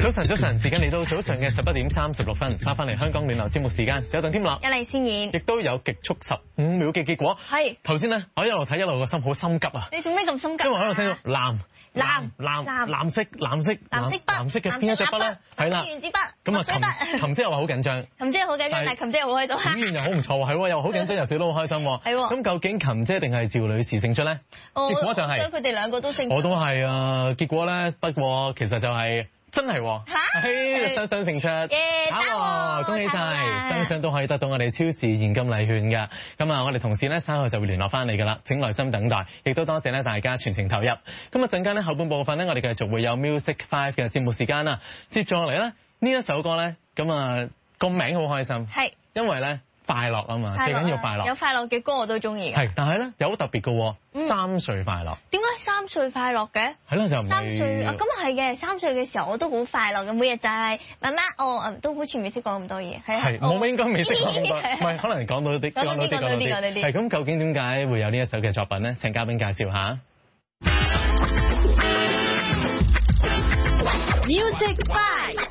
早晨，時間嚟到早上嘅11點36分，翻嚟香港暖流節目時間，有鄧添樂， 有黎先燕， 亦都有極速15秒嘅結果。係頭先咧，我一路睇一路個心好心急啊！ 你做咩咁心急？ 因為我喺度聽到藍色嘅邊一隻筆咧？係啦， 原子筆。 咁啊，琴姐又話好緊張， 琴姐好緊張，但係琴姐又好開心。 表現又好唔錯喎，係喎，又好緊張又笑得好開心喎。係喎。咁究竟琴姐定係趙女士勝出咧？結果就係佢哋兩個都勝出。 我都係啊，結果咧，不過其實就係。真係喎，雙雙勝出，恭喜晒！雙雙都可以得到我哋超市現金禮券嘅。咁啊，我哋同事咧稍後就會聯絡翻你㗎啦，請耐心等待。亦都多謝咧大家全程投入。咁啊，陣間咧後半部分咧，我哋繼續會有 Music 5嘅節目時間啦。接住落嚟咧，呢一首歌咧，咁啊個名好開心，係因為咧。快樂啊嘛，最緊要快樂。有快樂嘅歌我都中意嘅。係，但係咧有好特別嘅喎，3歲快樂。點解3歲快樂嘅？係咯，就唔係。3歲啊，咁啊係嘅。3歲嘅時候我都好快樂嘅，每日就係媽媽，都好似未識講咁多嘢。係，我應該未識講咁多，唔係可能講到啲。講到啲。係咁，究竟點解會有呢一首嘅作品咧？請嘉賓介紹下。Music 5。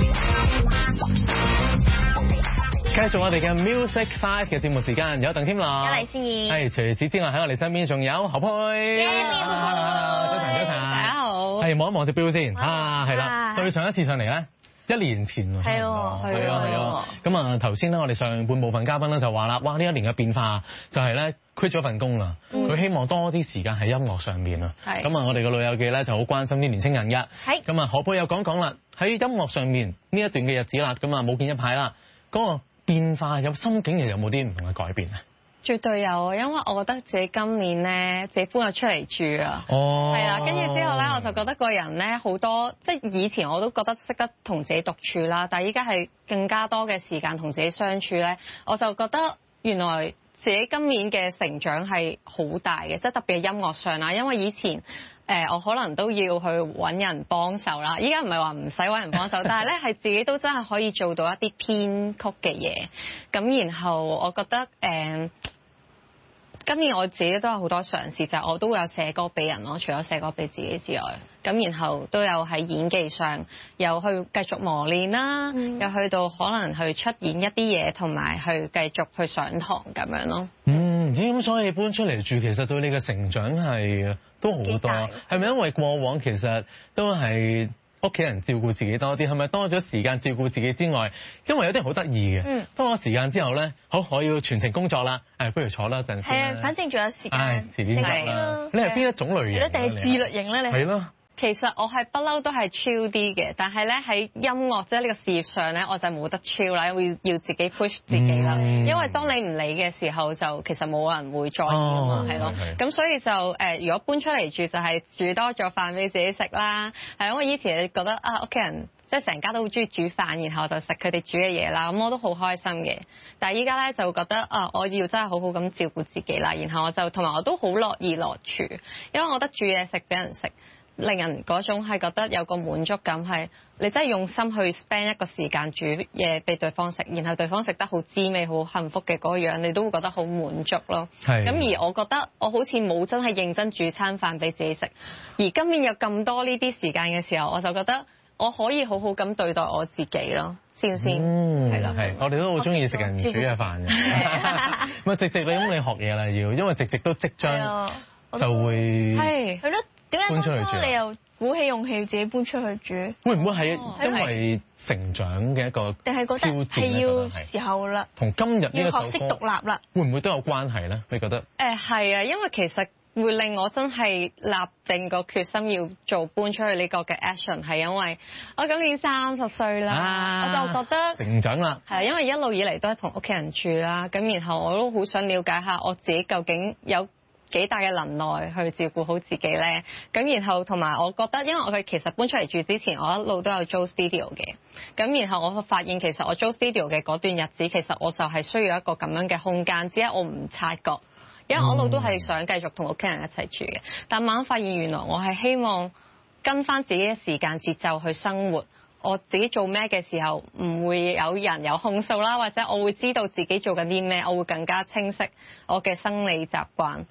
繼續我哋嘅 Music 5嘅節目時間，有鄧添樂，有黎思怡。係除此之外喺我哋身邊仲有何佩。早晨，大家好。係望一望隻錶先，係啦。對上一次上嚟咧，1年前喎。係啊。咁啊頭先咧，我哋上半部分嘉賓咧就話啦，哇呢一年嘅變化就係咧 quit 咗份工啦，佢希望多啲時間喺音樂上面啊。咁啊我哋嘅老友記咧就好關心啲年輕人嘅。係。咁啊何佩又講啦，喺音樂上面呢一段嘅日子啦，咁啊冇見一排啦，嗰個變化有心境，有冇啲唔同嘅改變啊？ 絕對有啊，因為我覺得自己今年咧，自己搬咗出嚟住啊。哦。係啦，跟住之後咧，我就覺得個人咧好多，即係以前我都覺得識得同自己獨處啦，但係依家係更加多嘅時間同自己相處咧，我就覺得原來自己今年嘅成長係好大嘅，即係特別係音樂上啦，因為以前我可能都要去揾人幫手啦，依家唔係話唔使揾人幫手，但係咧係自己都真係可以做到一啲編曲嘅嘢，咁然後我覺得今年我自己都有好多嘗試，就係我都會有寫歌俾人咯，除咗寫歌俾自己之外，咁然後都有喺演技上又去繼續磨練啦，又去到可能去出演一啲嘢，同埋去繼續去上堂咁樣咯。 咁所以搬出嚟住其實對你嘅成長係都好多，係咪因為過往其實都係屋企人照顧自己多啲，係咪多咗時間照顧自己之外，因為有啲人好得意嘅，多咗時間之後咧，好我要全程工作啦，不如坐多一陣先。係啊， 反正仲有時間。 遲啲先啦。你係邊一種類型？ 定係自律型咧？你係咯。 其實我係不嬲都係 chill 啲嘅，但係咧喺音樂即係呢個事業上咧，我就冇得 chill 啦，要自己 push 自己啦。因為當你唔理嘅時候，就其實冇人會在意啊嘛，係咯。咁所以就如果搬出嚟住就係煮多咗飯俾自己食啦。係因為以前你覺得屋企人即係成家都好中意煮飯，然後就食佢哋煮嘅嘢啦，咁我都好開心嘅。但係依家咧就覺得我要真係好好咁照顧自己啦，然後我就同埋我都好樂意落廚，因為我覺得煮嘢食俾人食，令人嗰種係覺得有個滿足感，係你真係用心去 spend 一個時間煮嘢俾對方食，然後對方食得好滋味、好幸福嘅嗰個樣，你都會覺得好滿足咯。係。咁而我覺得我好似冇真係認真煮餐飯俾自己食，而今年有咁多呢啲時間嘅時候，我就覺得我可以好好咁對待我自己咯，先係啦。係， 我哋都好中意食人煮嘅飯嘅。咁直直你咁你學嘢啦要，因為直直都即將就會係咯。點解當初你又鼓起勇氣自己搬出去住？會唔會係因為成長嘅一個定係覺得係要時候啦？同今日呢一首歌要學識獨立啦，會唔會都有關係咧？你覺得？ 係啊，因為其實會令我真係立定個決心要做搬出去呢個嘅 action， 係因為我今年30歲啦，我就覺得成長啦。 係因為一路以嚟都係同屋企人住啦，咁然後我都好想了解下我自己究竟有幾大嘅能耐去照顧好自己咧？咁然後同埋我覺得，因為我其實搬出嚟住之前，我一路都有租 studio 嘅。咁然後我發現其實我租 studio 嘅嗰段日子，其實我就係需要一個咁樣嘅空間，只係我唔察覺，因為我一路都係想繼續同屋企人一齊住嘅。但慢慢發現原來我係希望跟翻自己嘅時間節奏去生活。我自己做咩嘅時候唔會有人有控訴啦，或者我會知道自己做緊啲咩，我會更加清晰我嘅生理習慣。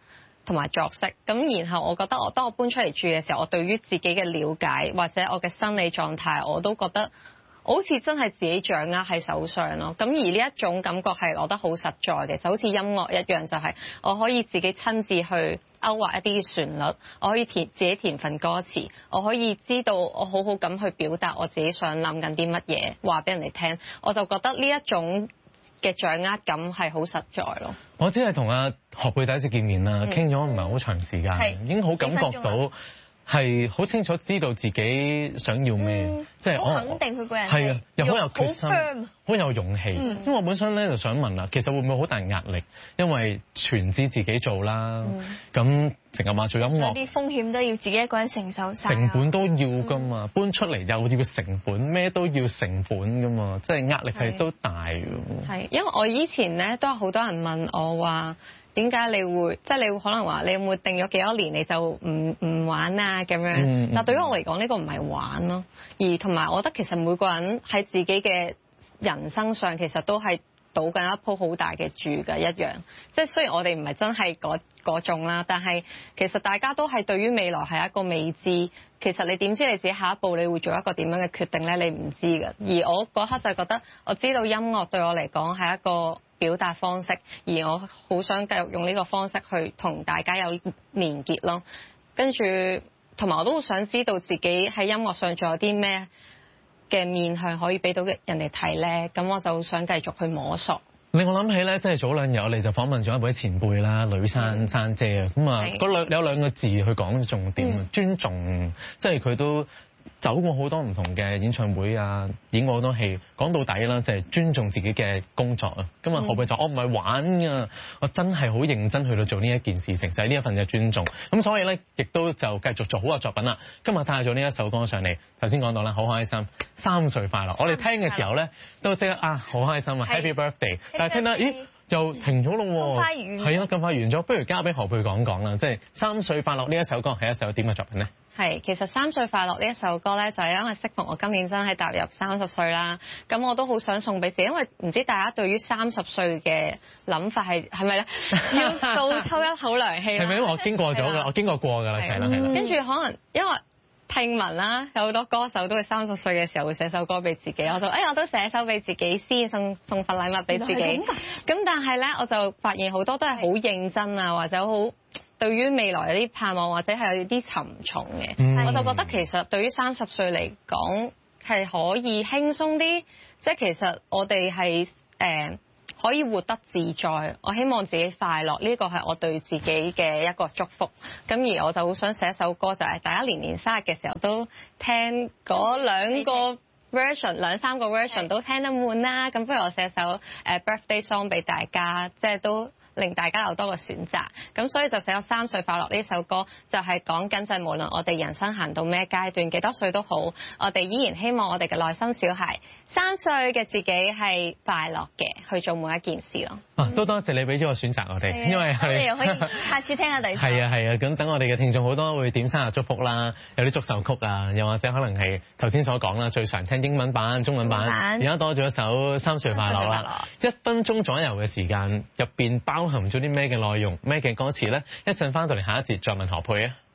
同埋作息。咁然後我覺得當我搬出嚟住嘅時候，我對於自己嘅了解或者我嘅生理狀態，我都覺得我好似真係自己掌握喺手上咯。咁而呢一種感覺係攞得好實在嘅，就好似音樂一樣，就係我可以自己親自去勾畫一啲旋律，我可以自己填份歌詞，我可以知道我好好咁去表達我自己想諗緊啲乜嘢，話俾人哋聽。我就覺得呢一種嘅掌握感係好實在咯。我只係同阿何佩第一次見面啦，傾咗唔係好長時間，已經好感覺到係好清楚知道自己想要咩，即係我肯定佢個人係啊，又好有決心，好有勇氣。因為我本身咧就想問啦，其實會唔會好大壓力？因為全知自己做啦，咁成日話做音樂， 啲風險都要自己一個人承受晒， 成本都要噶嘛，搬出嚟又要成本，咩都要成本噶嘛，即係壓力係都大嘅。 係，因為我以前咧都有好多人問我話，點解你會即係你會可能話你有冇定咗幾多年你就唔玩啊咁樣？但對於我嚟講呢個唔係玩咯，而同埋我覺得其實每個人喺自己嘅人生上其實都係賭緊一鋪好大嘅注嘅一樣。即係雖然我哋唔係真係嗰種啦，但係其實大家都係對於未來係一個未知。其實你點知你自己下一步你會做一個點樣嘅決定呢？你唔知㗎。而我嗰刻就覺得我知道音樂對我嚟講係一個表達方式，而我好想繼續用呢個方式去同大家有連結咯。跟住同埋我都好想知道自己喺音樂上仲有啲咩嘅面向可以俾到人哋睇咧。咁我就想繼續去摸索。 令我諗起咧，即係早兩日我哋就訪問咗一位前輩啦，呂珊姐啊。咁啊，有兩個字去講重點，尊重。即係佢都走過好多唔同嘅演唱會啊，演過好多戲。講到底啦，就係尊重自己嘅工作啊。咁啊，何佩就我唔係玩㗎，我真係好認真去到做呢一件事情，就係呢一份嘅尊重。咁所以咧，亦都就繼續做好個作品啦。今日帶咗呢一首歌上嚟，頭先講到啦，好開心，3歲快樂。我哋聽嘅時候咧，都即刻好開心啊 ！Happy birthday！ 但係聽得咦又停咗咯喎，係啊，咁快完咗，不如交俾何佩講講啦。即係3歲快樂呢一首歌係一首點嘅作品咧？ 係，其實3歲快樂呢一首歌咧，就係因為適逢我今年真係踏入30歲啦，咁我都好想送俾自己，因為唔知大家對於30歲嘅諗法係咪咧？要倒抽一口涼氣。係咪因為我經過咗㗎？我經過過㗎啦，係啦。跟住可能因為聽聞啦，有好多歌手都會30歲嘅時候會寫首歌俾自己，我就我都寫首俾自己先，送份禮物俾自己。咁但係咧，我就發現好多都係好認真啊，或者好對於未來有啲盼望，或者係有啲沉重嘅。我就覺得其實對於30歲嚟講係可以輕鬆啲，即係其實我哋係可以活得自在。我希望自己快樂，呢個係我對自己嘅一個祝福。咁而我就好想寫一首歌，就係大家年年生日嘅時候都聽嗰兩個 version， 2-3個 version 都聽得悶啦。咁不如我寫首birthday song 俾大家，即係都令大家有多個選擇。咁所以就寫咗3歲快樂呢首歌，就係講緊就係無論我哋人生行到咩階段，幾多歲都好，我哋依然希望我哋嘅內心小孩3歲嘅自己係快樂嘅，去做每一件事咯。都多謝你俾咗個選擇我哋，因為我哋又可以下次聽下第二。係啊，咁等我哋嘅聽眾好多會點生日祝福啦，有啲祝壽曲啊，又或者可能係頭先所講啦，最常聽英文版、中文版，而家多咗一首3歲快樂啦。1分鐘左右嘅時間入邊包含咗啲咩嘅內容、咩嘅歌詞咧？一陣翻到嚟下一節再問何佩啊。